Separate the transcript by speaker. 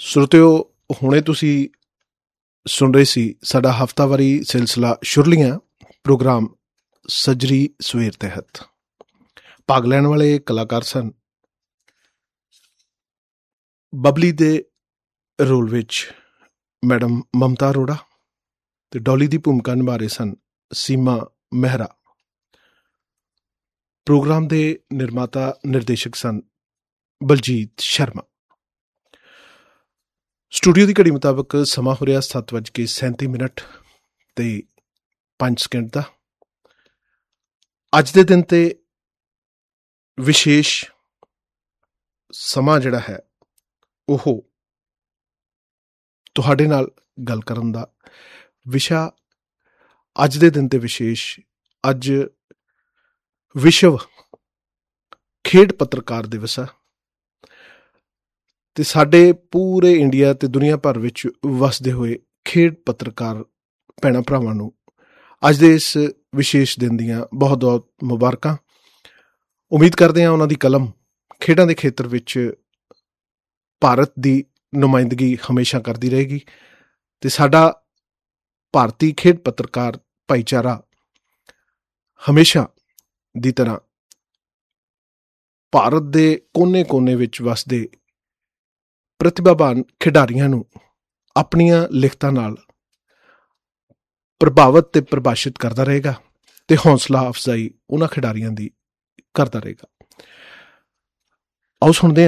Speaker 1: श्रोतियो हुणे तुसी सुन रहे सी साडा हफ्तावारी सिलसिला शुरलियां प्रोग्राम सजरी सवेर तहत भाग लैण वाले कलाकार सन बबली दे रोल विच मैडम ममता अरोड़ा ते डॉली दी भूमिका निभा रहे सन सीमा मेहरा। प्रोग्राम दे निर्माता निर्देशक सन बलजीत शर्मा। स्टूडियो की घड़ी मुताबिक समा हो रहा 7:37 ते 5 सेकंड का। अज दे दिन ते विशेष समा जिहड़ा है ओह तुहाडे नाल गल करन दा विशा अज दे दिन ते विशेष अज विश्व खेड पत्रकार दिवस है ते साडे पूरे इंडिया ते दुनिया भर विच वसदे होए खेड पत्रकार भैणां भरावां नूं अज दे इस विशेष दिन दियां बहुत बहुत मुबारकां। उम्मीद करदे हां उन्हां दी कलम खेडां दे खेतर विच भारत दी नुमाइंदगी हमेशा करदी रहेगी ते साडा भारती खेड पत्रकार भाईचारा हमेशा दी तरह भारत दे कोने कोने विच वसदे प्रतिभावान खिडारियां नूं अपनियां लिखतां नाल प्रभावित ते प्रभाषित करदा रहेगा ते हौसला अफजाई उन्हां खिडारियां दी करदा रहेगा। आओ सुणदे